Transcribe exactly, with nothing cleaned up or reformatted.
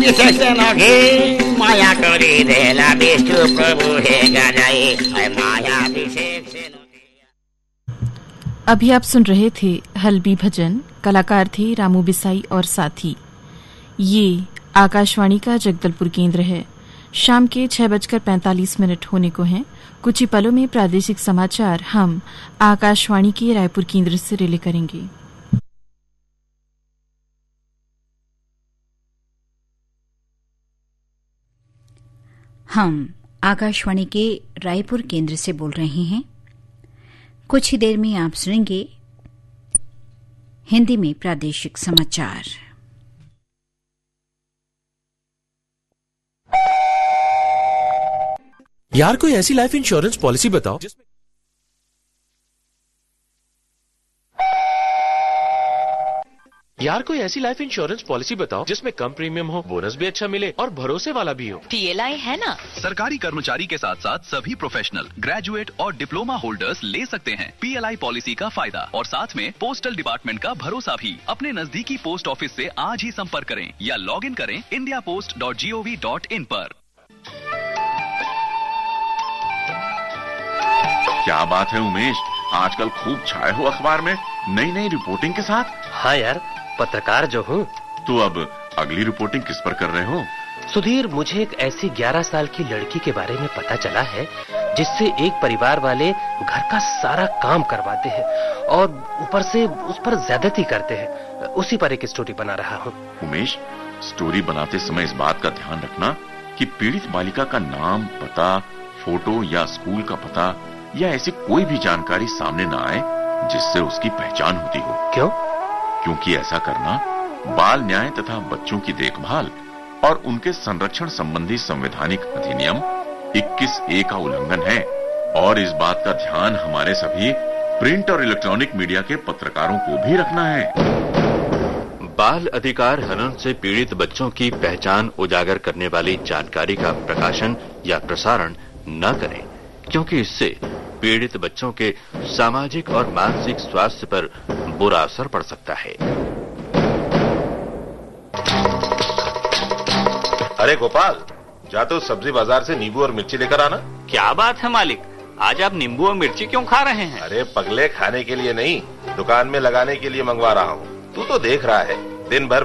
किसे नगे माया करी देला विष्णु प्रभु हे गजाए माया अभिषेक से। अभी आप सुन रहे थे हल्बी भजन। कलाकार थे रामू बिसाई और साथी। ये आकाशवाणी का जगदलपुर केंद्र है। शाम के छह बजकर पैंतालीस मिनट होने को हैं। कुछ ही पलों में प्रादेशिक समाचार हम आकाशवाणी के रायपुर केंद्र से रिले करेंगे। हम आकाशवाणी के रायपुर केंद्र से बोल रहे हैं। कुछ ही देर में आप सुनेंगे हिंदी में प्रादेशिक समाचार। यार कोई ऐसी लाइफ इंश्योरेंस पॉलिसी बताओ जिसमें यार कोई ऐसी लाइफ इंश्योरेंस पॉलिसी बताओ जिसमें कम प्रीमियम हो, बोनस भी अच्छा मिले और भरोसे वाला भी हो। पीएलआई है ना। सरकारी कर्मचारी के साथ साथ सभी प्रोफेशनल, ग्रेजुएट और डिप्लोमा होल्डर्स ले सकते हैं पीएलआई पॉलिसी का फायदा और साथ में पोस्टल डिपार्टमेंट का भरोसा भी। अपने नजदीकी पोस्ट ऑफिस से आज ही संपर्क करें या लॉग इन करें India post dot G O V dot in पर। क्या बात है उमेश, आजकल खूब छाए हो अखबार में नई नई रिपोर्टिंग के साथ। हाँ यार, पत्रकार जो हूँ। तो अब अगली रिपोर्टिंग किस पर कर रहे हो? सुधीर, मुझे एक ऐसी ग्यारह साल की लड़की के बारे में पता चला है जिससे एक परिवार वाले घर का सारा काम करवाते हैं और ऊपर से उस पर ज्यादती करते हैं। उसी पर एक स्टोरी बना रहा हूँ। उमेश, स्टोरी बनाते समय इस बात का ध्यान रखना कि पीड़ित बालिका का नाम, पता, फोटो या स्कूल का पता या ऐसी कोई भी जानकारी सामने न आए जिससे उसकी पहचान होती हो। क्यों? क्योंकि ऐसा करना बाल न्याय तथा बच्चों की देखभाल और उनके संरक्षण संबंधी संवैधानिक अधिनियम इक्कीस ए का उल्लंघन है और इस बात का ध्यान हमारे सभी प्रिंट और इलेक्ट्रॉनिक मीडिया के पत्रकारों को भी रखना है। बाल अधिकार हनन से पीड़ित बच्चों की पहचान उजागर करने वाली जानकारी का प्रकाशन या प्रसारण न करें, क्योंकि इससे पीड़ित बच्चों के सामाजिक और मानसिक स्वास्थ्य पर बुरा असर पड़ सकता है। अरे गोपाल, जा तो सब्जी बाजार से नींबू और मिर्ची लेकर आना। क्या बात है मालिक, आज आप नींबू और मिर्ची क्यों खा रहे हैं? अरे पगले, खाने के लिए नहीं, दुकान में लगाने के लिए मंगवा रहा हूँ। तू तो देख रहा है दिन भर